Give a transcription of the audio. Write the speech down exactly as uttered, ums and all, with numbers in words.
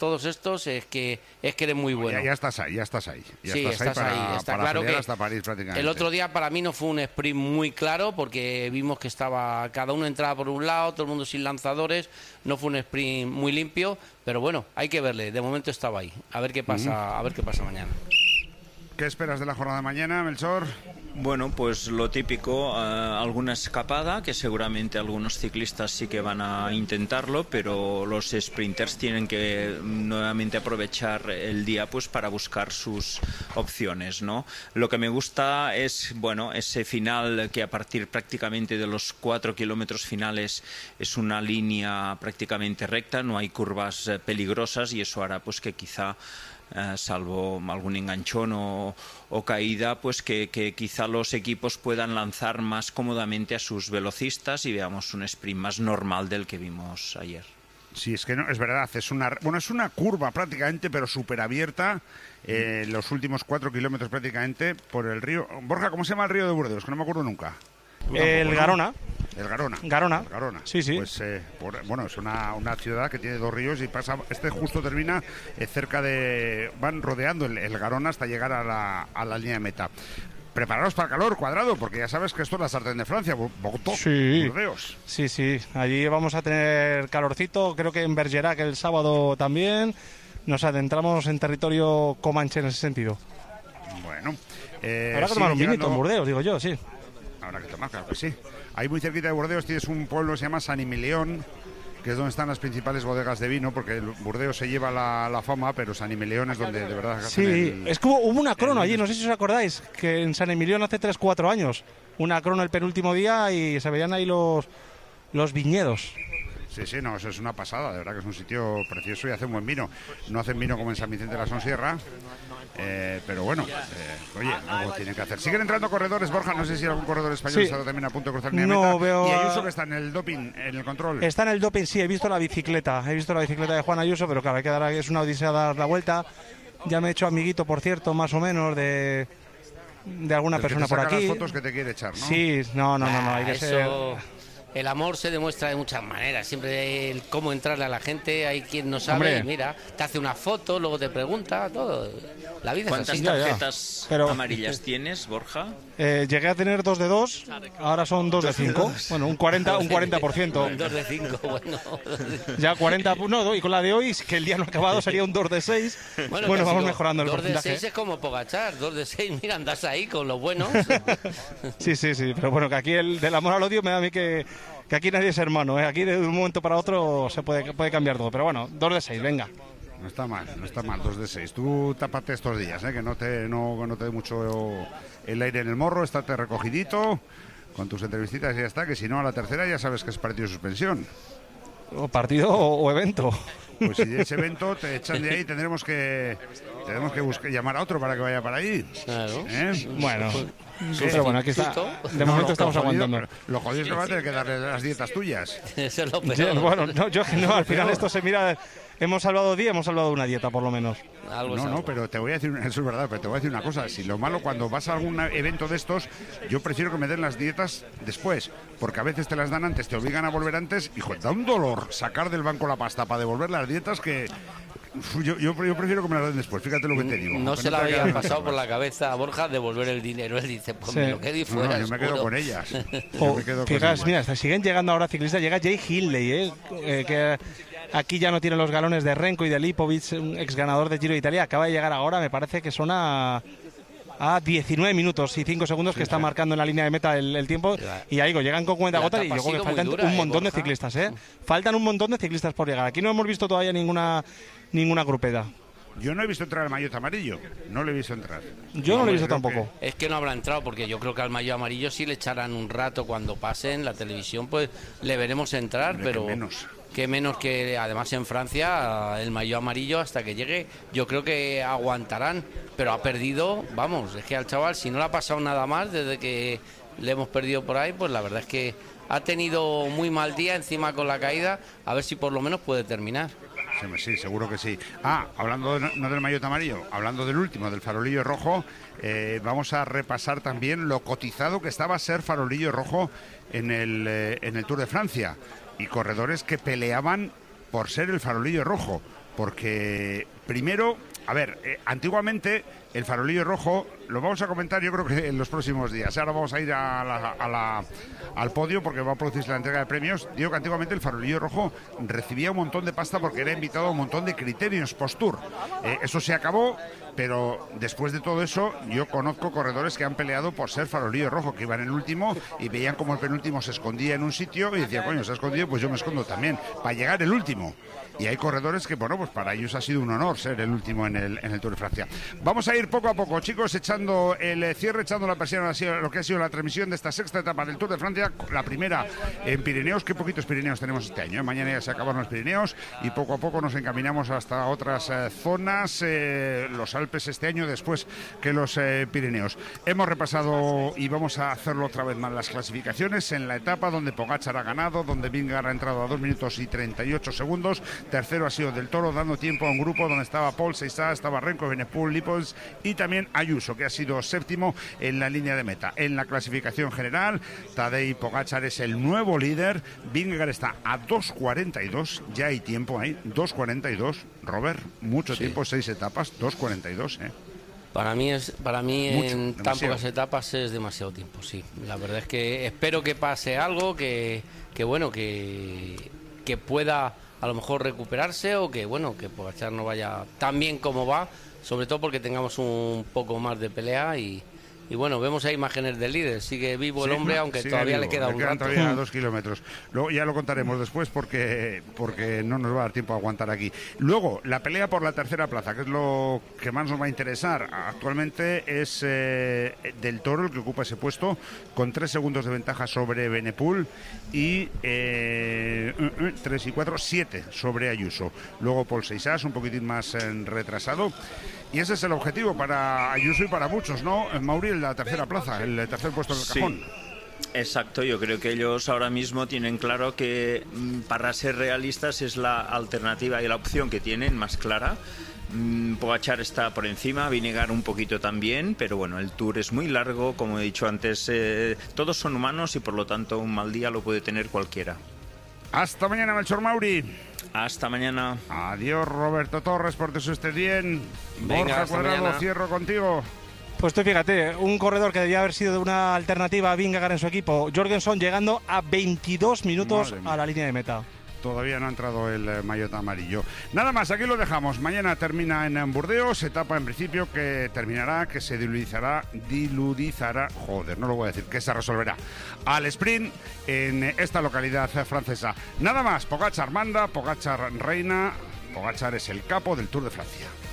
todos estos es que es que eres muy bueno. Ya, ya estás ahí, ya estás ahí. Ya sí, estás, estás ahí, ahí. para, Está para claro que hasta París, prácticamente. el otro día para mí no fue un sprint muy claro porque vimos que estaba cada uno entraba por un lado, todo el mundo sin lanzadores, no fue un sprint muy limpio, pero bueno, hay que verle. De momento estaba ahí. A ver qué pasa, uh-huh. a ver qué pasa mañana. ¿Qué esperas de la jornada de mañana, Melchor? Bueno, pues lo típico, uh, alguna escapada, que seguramente algunos ciclistas sí que van a intentarlo, pero los sprinters tienen que nuevamente aprovechar el día pues para buscar sus opciones, ¿no? Lo que me gusta es, bueno, ese final que a partir prácticamente de los cuatro kilómetros finales es una línea prácticamente recta, no hay curvas eh, peligrosas y eso hará pues que quizá Uh, salvo algún enganchón o, o caída, pues que, que quizá los equipos puedan lanzar más cómodamente a sus velocistas y veamos un sprint más normal del que vimos ayer. Sí, es que no, es verdad, es una, bueno, es una curva prácticamente, pero súper abierta, eh, los últimos cuatro kilómetros prácticamente por el río. Borja, ¿cómo se llama el río de Burdeos? Que no me acuerdo nunca. El tampoco, Garona. ¿no? El Garona. Garona. El Garona. Sí, sí. Pues, eh, por, bueno, es una, una ciudad que tiene dos ríos y pasa, este justo termina eh, cerca de, van rodeando el, el Garona hasta llegar a la, a la línea de meta. Prepararos para el calor, Cuadrado, porque ya sabes que esto es la sartén de Francia, Bogotá, sí. Burdeos. Sí, sí, allí vamos a tener calorcito, creo que en Bergerac el sábado también. Nos adentramos en territorio comanche en ese sentido. Bueno. Eh, Habrá que tomar un llegando... vinito en Burdeos, digo yo, sí. Habrá que tomar, claro que sí. Ahí muy cerquita de Burdeos tienes un pueblo que se llama San Emilión, que es donde están las principales bodegas de vino, porque el Burdeos se lleva la, la fama, pero San Emilión es donde de verdad... Sí, el, es que hubo, hubo una crono allí, no sé si os acordáis, que en San Emilión hace tres cuatro años, una crono el penúltimo día y se veían ahí los, los viñedos. Sí, sí, no, eso es una pasada, de verdad que es un sitio precioso y hacen buen vino. No hacen vino como en San Vicente de la Sonsierra, eh, pero bueno, eh, oye, algo tienen que hacer. Siguen entrando corredores, Borja, no sé si algún corredor español sí. está también a punto de cruzar mi no, meta. Veo y Ayuso que está en el doping, en el control. Está en el doping, sí, he visto la bicicleta, he visto la bicicleta de Juan Ayuso, pero claro, hay que dar, es una odisea dar la vuelta. Ya me he hecho amiguito, por cierto, más o menos, de... de alguna el persona que te por saca aquí. Las fotos que te quiere echar, ¿no? Sí, no, no, no, no, hay que eso... ser... El amor se demuestra de muchas maneras, siempre el cómo entrarle a la gente, hay quien no sabe, y mira, te hace una foto, luego te pregunta, todo. La vida ¿Cuántas es así. tarjetas ya, ya. Pero, amarillas tienes, Borja? Eh, llegué a tener dos de dos, ahora son dos de cinco. Bueno, un cuarenta, un cuarenta por ciento. Dos de cinco, bueno. Ya cuarenta, no, y con la de hoy, que el día no ha acabado, sería un dos de seis. Bueno, bueno vamos mejorando el dos porcentaje. Dos de seis es como Pogachar, dos de seis, mira, andas ahí con los buenos. Sí, sí, sí, pero bueno, que aquí el del amor al odio me da a mí que... que aquí nadie es hermano, ¿eh? Aquí de un momento para otro se puede, puede cambiar todo, pero bueno, dos de seis, venga. No está mal, no está mal, dos de seis. Tú tápate estos días, ¿eh? Que no te, no, no te dé mucho el aire en el morro, estate recogidito con tus entrevistitas y ya está, que si no a la tercera ya sabes que es partido de suspensión. O partido o, o evento. Pues si ese evento te echan de ahí, tendremos que tendremos que buscar, llamar a otro para que vaya para ahí. Claro. ¿Eh? Bueno, sí, pero bueno, aquí está. De momento no, estamos lo jodido, aguantando. Lo jodido es que va a tener que darle las dietas tuyas. Eso es lo peor. Sí, bueno, no, yo no, al final esto se mira. Hemos salvado día, hemos salvado una dieta por lo menos. Algo no, no, pero te voy a decir, eso es verdad, pero te voy a decir una cosa. Si lo malo cuando vas a algún evento de estos, yo prefiero que me den las dietas después, porque a veces te las dan antes, te obligan a volver antes, y joder, da un dolor sacar del banco la pasta para devolver las dietas que... Yo, yo, yo prefiero que me las den después, fíjate lo que te digo. No se le había pasado por la cabeza a Borja devolver el dinero. Él dice, pues sí. me lo quedo y fuera. No, no, yo me quedo con ellas. Oh, me quedo fijas, con mira, hasta siguen llegando ahora ciclistas. Llega Jay Hindley, ¿eh? eh, que aquí ya no tiene los galones de Renko y de Lipovic, un ex ganador de Giro de Italia. Acaba de llegar ahora, me parece que son a... a diecinueve minutos y cinco segundos sí, que está sí. marcando en la línea de meta el, el tiempo. Y ahí llegan con cuenta gota y yo creo que faltan dura, un montón eh, de ciclistas. ¿eh? Faltan un montón de ciclistas por llegar. Aquí no hemos visto todavía ninguna ninguna grupeta. Yo no he visto entrar al maillot amarillo, no lo he visto entrar. Yo no, no lo he visto tampoco. Que... Es que no habrá entrado, porque yo creo que al maillot amarillo sí le echarán un rato cuando pasen la televisión, pues le veremos entrar, Hombre, pero... Que menos. Que menos que además en Francia el maillot amarillo hasta que llegue yo creo que aguantarán, pero ha perdido, vamos, es que al chaval si no le ha pasado nada más desde que le hemos perdido por ahí, pues la verdad es que ha tenido muy mal día encima con la caída, a ver si por lo menos puede terminar. Sí, seguro que sí. Ah, hablando de, no del maillot amarillo, hablando del último, del farolillo rojo, eh, vamos a repasar también lo cotizado que estaba a ser farolillo rojo en el, eh, en el Tour de Francia. Y corredores que peleaban por ser el farolillo rojo. porque primero, a ver, eh, antiguamente el farolillo rojo, lo vamos a comentar yo creo que en los próximos días. Ahora vamos a ir a la, a la, al podio porque va a producirse la entrega de premios. Digo que antiguamente el farolillo rojo recibía un montón de pasta porque era invitado a un montón de criterios post-tour. Eh, eso se acabó, pero después de todo eso yo conozco corredores que han peleado por ser farolillo rojo, que iban en el último y veían como el penúltimo se escondía en un sitio y decían, coño, se ha escondido, pues yo me escondo también, para llegar el último. Y hay corredores que, bueno, pues para ellos ha sido un honor ser el último en el, en el Tour de Francia. Vamos a ir poco a poco, chicos, echando el cierre, echando la persiana a lo que ha sido la transmisión de esta sexta etapa del Tour de Francia. La primera en Pirineos. Qué poquitos Pirineos tenemos este año, ¿eh? Mañana ya se acabaron los Pirineos y poco a poco nos encaminamos hasta otras eh, zonas, eh, los Alpes este año después que los eh, Pirineos. Hemos repasado y vamos a hacerlo otra vez más las clasificaciones en la etapa donde Pogačar ha ganado, donde Vingegaard ha entrado a dos minutos y treinta y ocho segundos. Tercero ha sido Del Toro, dando tiempo a un grupo donde estaba Paul Seissá, estaba Renko, Evenepoel, Lipovets y también Ayuso, que ha sido séptimo en la línea de meta. En la clasificación general, Tadej Pogačar es el nuevo líder. Vingegaard está a dos cuarenta y dos, ya hay tiempo ahí, dos cuarenta y dos. Robert, mucho Sí. tiempo, seis etapas, dos cuarenta y dos, ¿eh? Para mí es para mí Mucho, en tan demasiado. pocas etapas es demasiado tiempo, sí. La verdad es que espero que pase algo que, que bueno, que, que pueda a lo mejor recuperarse o que bueno, que Pogačar no vaya tan bien como va, sobre todo porque tengamos un poco más de pelea y Y bueno, vemos ahí imágenes del líder. Sigue vivo el Sí, hombre, no, aunque sigue todavía vivo. le queda Le un quedan rato. todavía dos kilómetros. Luego ya lo contaremos después porque, porque no nos va a dar tiempo a aguantar aquí. Luego, la pelea por la tercera plaza, que es lo que más nos va a interesar. Actualmente es eh, Del Toro el que ocupa ese puesto, con tres segundos de ventaja sobre Evenepoel y eh, tres y cuatro, siete sobre Ayuso. Luego Paul Seissá, un poquitín más eh, retrasado. Y ese es el objetivo para Ayuso y para muchos, ¿no? Mauri, la tercera plaza, el tercer puesto del cajón. Sí. Exacto, yo creo que ellos ahora mismo tienen claro que mm, para ser realistas es la alternativa y la opción que tienen más clara. Mm, Pogačar está por encima, Vingegaard un poquito también, pero bueno, el Tour es muy largo, como he dicho antes, eh, todos son humanos y por lo tanto un mal día lo puede tener cualquiera. Hasta mañana, Melchor Mauri. Hasta mañana. Adiós, Roberto Torres, por eso estés bien. Venga, Borja hasta Cuadrado, mañana. cierro contigo. Pues tú fíjate, un corredor que debía haber sido una alternativa a Vingegaard en su equipo, Jorgensen, llegando a veintidós minutos Madre mía. a la línea de meta. Todavía no ha entrado el eh, maillot amarillo. Nada más, aquí lo dejamos. Mañana termina en Burdeos, etapa en principio que terminará, que se diludizará, diludizará, joder, no lo voy a decir, que se resolverá al sprint en esta localidad francesa. Nada más, Pogačar manda, Pogačar reina, Pogačar es el capo del Tour de Francia.